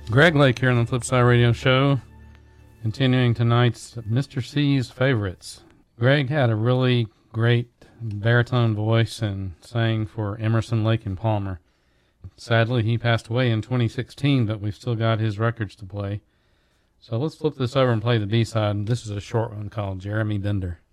Greg Lake here on the Flipside Radio Show, continuing tonight's Mr. C's favorites. Greg had a really great baritone voice and sang for Emerson, Lake and Palmer. Sadly, he passed away in 2016, but we've still got his records to play. So let's flip this over and play the B-side. This is a short one called Jeremy Bender.